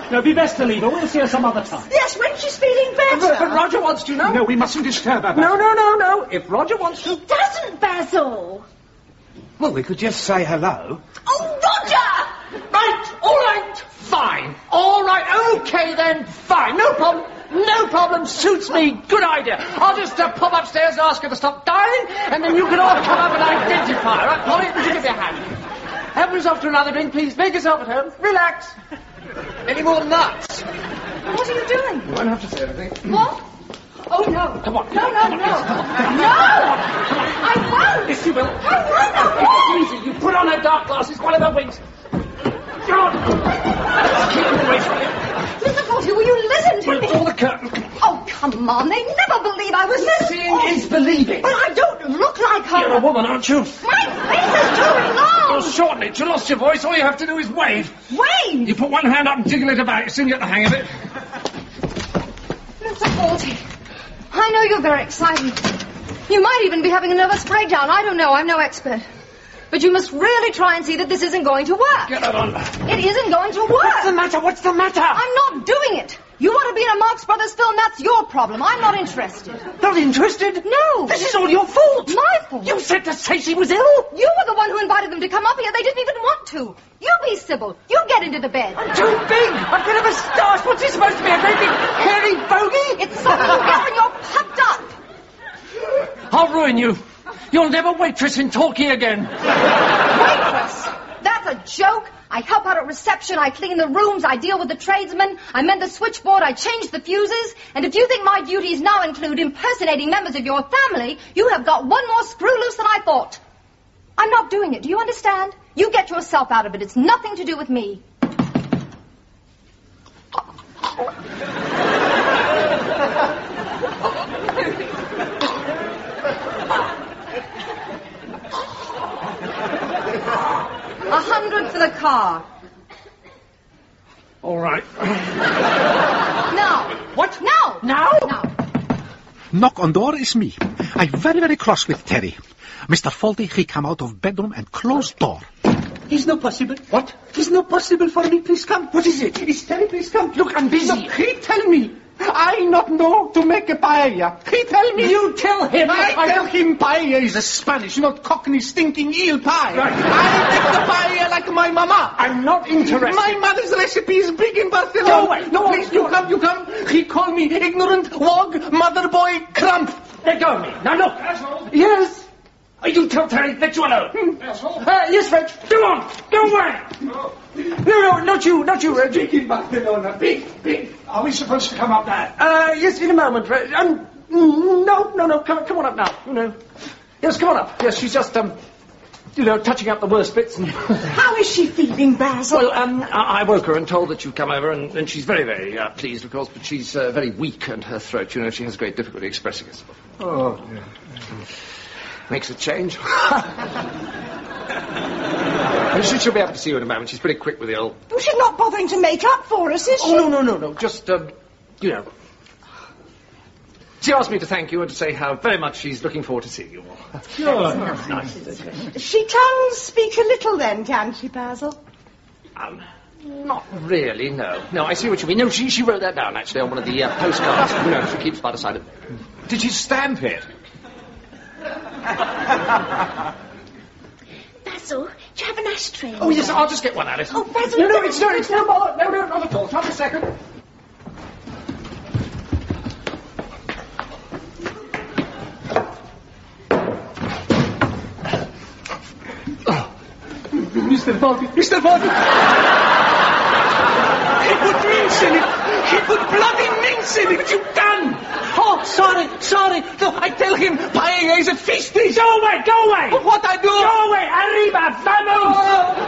No, be best to leave her. We'll see her some other time. Yes, when she's feeling better. But Roger wants to, no? No, we mustn't disturb her. No. If Roger wants to... He doesn't, Basil. Well, we could just say hello. Oh, Roger! Right, all right, fine. All right, okay then, fine. No problem. No problem, suits me. Good idea. I'll just pop upstairs and ask her to stop dying, and then you can all come up and identify, right? Polly, would you give me a hand? Help yourself to another drink, please. Make yourself at home. Relax. Any more nuts? What are you doing? You won't have to say anything. What? Oh, no. Come on. No. No! I won't! Yes, you will. I won't! Easy, you put on her dark glasses, one of her wings. Come on. Keep them away from you. Mr. Forty, will you listen to We'll me? draw the curtain. Oh, come on. They never believe I was this... Seeing is believing. But I don't look like her. You're a woman, aren't you? My face is too long. You'll shorten it. You lost your voice. All you have to do is wave. Wave? You put one hand up and jiggle it about. You soon get the hang of it. Mr. Forty, I know you're very excited. You might even be having a nervous breakdown. I don't know. I'm no expert. But you must really try and see that this isn't going to work. Get it on. It isn't going to work. What's the matter? I'm not doing it. You want to be in a Marx Brothers film, that's your problem. I'm not interested. Not interested? No. This is all your fault. My fault? You said to say she was ill. You were the one who invited them to come up here. They didn't even want to. You be Sybil. You get into the bed. I'm too big. A bit of a starch. What's he supposed to be? A great big hairy bogey? It's something you get when you're puffed up. I'll ruin you. You'll never waitress in Torquay again. Waitress? That's a joke. I help out at reception, I clean the rooms, I deal with the tradesmen, I mend the switchboard, I change the fuses, and if you think my duties now include impersonating members of your family, you have got one more screw loose than I thought. I'm not doing it, do you understand? You get yourself out of it, it's nothing to do with me. $100 for the car. All right. Now. What? Now. Now? Knock on door is me. I'm very, very cross with Terry. Mr. Faulty, he come out of bedroom and close door. It's not possible. What? It's not possible for me. Please come. What is it? It's Terry, please come. Look, I'm busy. No, he tell me. I not know to make a paella. He tell me. You tell him. I tell him paella is a Spanish, not Cockney stinking eel pie. Right. I make the paella like my mama. I'm not interested. My mother's recipe is big in Barcelona. No way. Please, you come. He call me ignorant, wog, mother boy, crump. Let go of me. Now look. Yes. You tell Terry, let you alone. Yes, French. Go on. Go away. No, not you, Reggie. Big in Barcelona. Big. Are we supposed to come up now? Yes, in a moment. No. Come on up now. No. Yes, come on up. Yes, she's just, touching up the worst bits. How is she feeling, Basil? Well, I woke her and told that you'd come over, and she's very, very pleased, of course, but she's very weak, and her throat, she has great difficulty expressing herself. Oh, yeah. Makes a change. She'll be able to see you in a moment. She's pretty quick with the old... Well, she's not bothering to make up for us, is she? Oh, no. Just, She asked me to thank you and to say how very much she's looking forward to seeing you all. Sure. Nice. She can speak a little then, can she, Basil? Not really, no. No, I see what you mean. No, she wrote that down, actually, on one of the postcards. She keeps by the side of it. Did you stamp it? Basil, do you have an ashtray? Oh, yes, I'll just get one, Alice. Oh, Basil... No, it's no bother. No, not at all. Just a second. Mr. Faulty. He put mince in it. He put bloody mince in it. What you done? Oh, sorry. No, I tell him paella is a fish dish. Go away. But what I do? Go away. Arriba,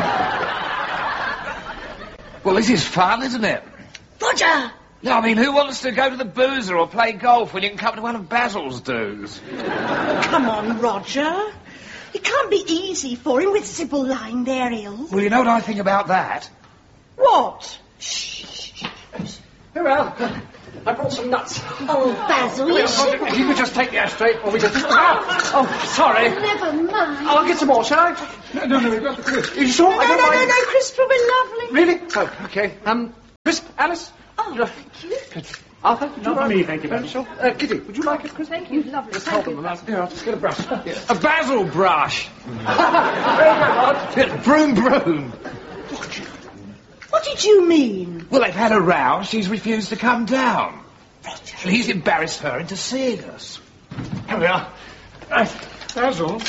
vamos. Well, this is fun, isn't it? Roger! No, I mean, who wants to go to the boozer or play golf when you can come to one of Basil's do's? Come on, Roger. It can't be easy for him with Sybil lying there ill. Well, you know what I think about that? What? Here, Al. I brought some nuts. Oh, Basil, you should... If you could just take the ashtray, or we just... Oh, sorry. Never mind. I'll get some more, shall I? No, we've got the crisp. Are you sure? No, crisps will be lovely. Really? Oh, okay. Chris, Alice. Oh, thank you. Arthur, would you Not for like me, it? thank you, Sure. Kitty, would you like it, Chris? Thank you, lovely. Just hold them. Here, I'll just get a brush. Yeah. A Basil brush. Broom, broom. What did you mean? Well, they've had a row. She's refused to come down. He's embarrassed her into seeing us. Here we are. Basil.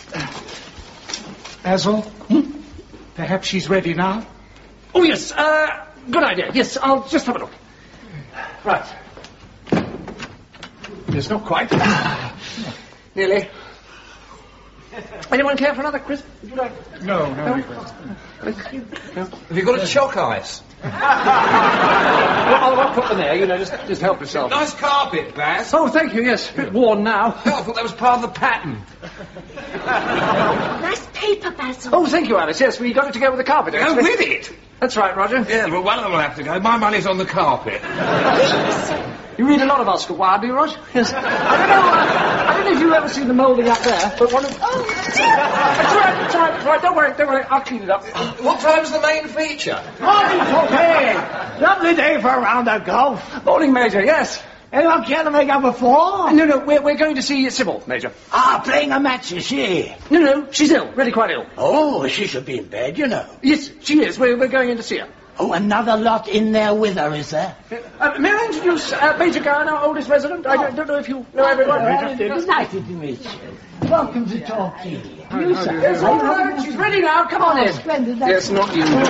Basil? Perhaps she's ready now? Oh, yes, good idea. Yes, I'll just have a look. Right. Yes, not quite. Nearly. Anyone care for another, Chris? Would you like? No. Have you got a choc ice? Well, I'll put them there, you know, just help yourself. Nice carpet, Baz. Oh, thank you, yes. A bit worn now. Oh, I thought that was part of the pattern. Nice paper, Basil. Oh, thank you, Alice. Yes, we got it to go with the carpet, Go actually. with it. That's right, Roger. Yeah, but one of them will have to go. My money's on the carpet. You read a lot of Oscar Wilde, do you, Roger? Yes. I don't know if you've ever seen the moulding up there, but one of... Oh, dear. That's right. Don't worry. I'll clean it up. What time's the main feature? Morning, Poppy! Lovely day for a round of golf. Morning, Major, yes. Anyone care to make up a four? No, we're going to see Sybil, Major. Ah, playing a match, is she? No, she's ill, really quite ill. Oh, she should be in bed, you know. Yes, she is. We're going in to see her. Oh, another lot in there with her, is there? May I introduce Major Gowan, our oldest resident? I don't know if you know everyone. Delighted to meet you. Welcome to Torquay. You, sir. Yes, all right. She's ready now. Come on in. Splendid. Yes, not you. Oh,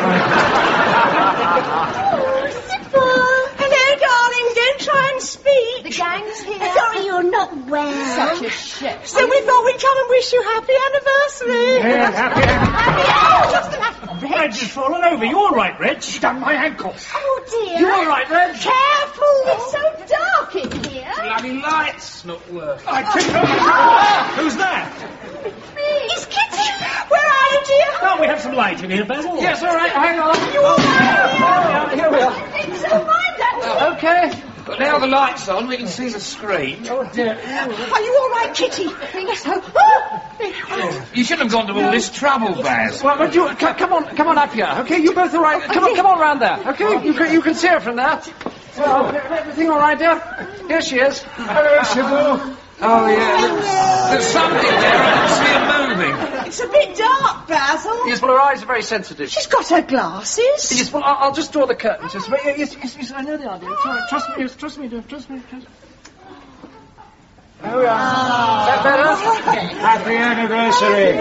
Sybil. Hello, darling. Don't try and speak. The gang's here. Sorry you're not well. Such a shit. So we thought we'd come and wish you happy anniversary. Yeah, happy. What's the matter? Reg has fallen over. You all right, Reg? She's done my ankle. Oh, dear. You all right, Reg? Careful. It's so dark in here. Bloody lights not working. I picked up the... Who's that? It's Kitty. Where are you, dear? Can't we have some light in here, Basil? Yes, all right. Hang on. You all right? Here we are. I think so. Mind that. Okay. But now the light's on, we can see the screen. Oh, dear. Are you all right, Kitty? I think so. You shouldn't have gone to all this trouble, Baz. Well, but you come on up here, okay? You both all right? Come on round there, okay? You can see her from there. Well, everything all right, dear? Here she is. Hello, Sybil. Oh, yeah. There's something there. I don't see it moving. It's a bit dark, Basil. Yes, well, her eyes are very sensitive. She's got her glasses. Yes, well, I'll just draw the curtains. Yes, I know the idea. It's all right. Trust me, dear. Trust me. There we are. Is that better? Happy anniversary.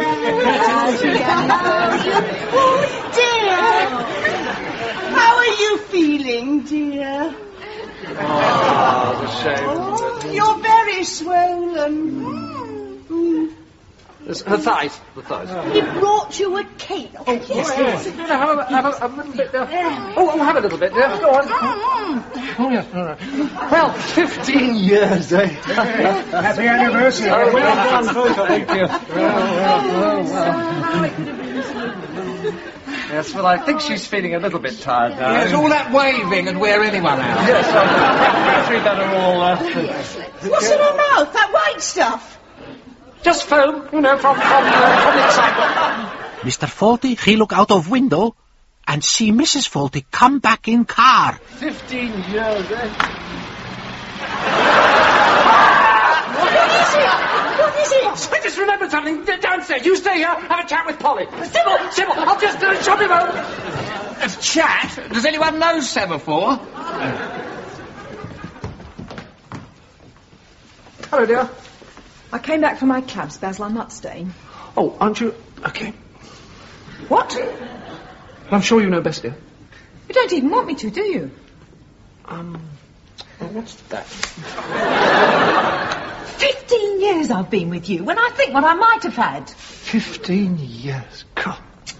Oh, dear. How are you feeling, dear? Oh, the shame. Oh, you're very swollen. Her thighs. The thighs. He brought you a cake. Oh, yes. Have a little bit there. Oh, have a little bit there. Go on. Oh, yes. All right. Well, 15 years, eh? Happy anniversary. Oh, well done. Thank you. Yes, well, I think she's feeling a little bit tired now. Yes, all that waving and wear anyone out. Yes, perhaps we better all... What's in her mouth? That white stuff? Just foam, you know, from the excitement. Mr. Fawlty, he look out of window and see Mrs. Fawlty come back in car. 15 years, eh? What is it? I just remembered something. Downstairs, you stay here, have a chat with Polly. Sybil, I'll just shove him home. A chat? Does anyone know Semaphore? Hello, dear. I came back from my clubs, Basil. I'm not staying. Oh, aren't you... Okay. What? I'm sure you know best, dear. You don't even want me to, do you? Well, what's that? 15 years I've been with you, when I think what I might have had. 15 years. God.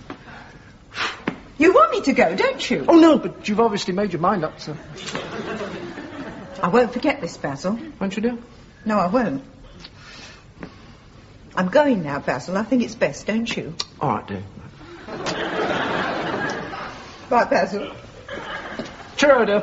You want me to go, don't you? Oh, no, but you've obviously made your mind up, so... I won't forget this, Basil. Won't you, dear? No, I won't. I'm going now, Basil. I think it's best, don't you? All right, dear. Right, Basil. Cheerio, dear.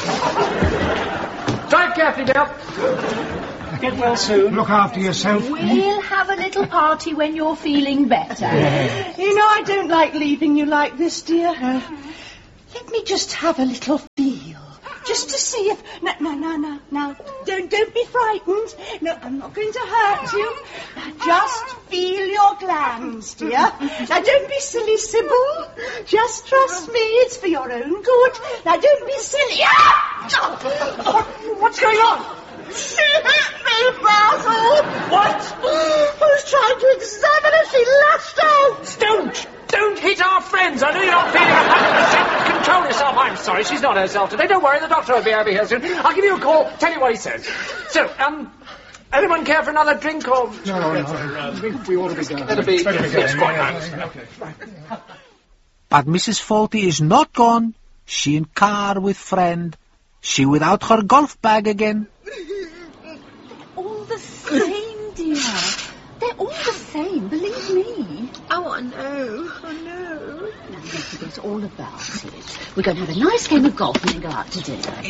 Drive carefully, dear. Get well soon. Look after yourself. We'll have a little party when you're feeling better. You know, I don't like leaving you like this, dear. Let let me just have a little feel. Just to see if... Now, don't be frightened. No, I'm not going to hurt you. Now, just feel your glands, dear. Now, don't be silly, Sybil. Just trust me, it's for your own good. Now, don't be silly. What's going on? She hit me, Basil. What? I was trying to examine her. She lashed out. Don't hit our friends. I know you're not feeling 100%. Control yourself. I'm sorry, she's not herself today. Don't worry, the doctor will be over here soon. I'll give you a call, tell you what he says. So, anyone care for another drink or... No. I think we ought to be going. Better be going. quite nice. Okay. But Mrs. Faulty is not gone. She in car with friend. She without her golf bag again. All the same, dear. They're all the same, believe me. Oh, I know. Now, don't forget all about it. We're going to have a nice game of golf and then go out to dinner.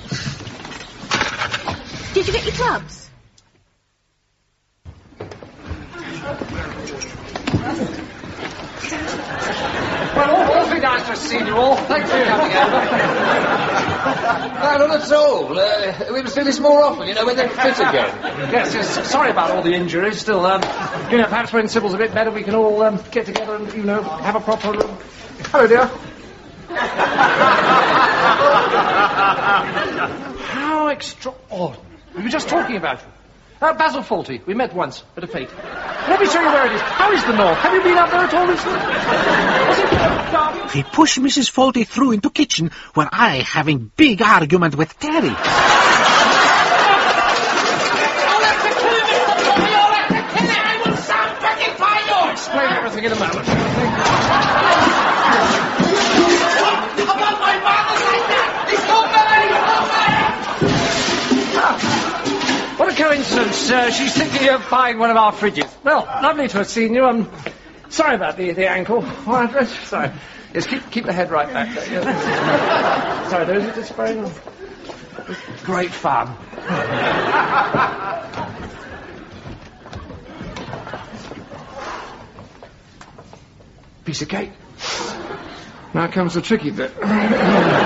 Did you get your clubs? Well, awfully nice to have seen you all. Thanks for coming over. No, not at all. We must do this more often, you know, when they're fit again. Yes, sorry about all the injuries. Still, perhaps when Sybil's a bit better, we can all get together and, have a proper... Hello, dear. How extraordinary. We were just talking about you. Basil Faulty. We met once at a fete. Let me show you where it is. How is the North? Have you been up there at all recently? He pushed Mrs. Faulty through into kitchen, where I having big argument with Terry. I will sound pretty by you! Explain everything in a moment. About my mother like that! It's not What a coincidence. She's thinking of buying one of our fridges. Well, lovely to have seen you. I'm sorry about the ankle. Sorry. Yes, keep the head right back. Sorry, those are just spraying on. Great fun. Piece of cake. Now comes the tricky bit.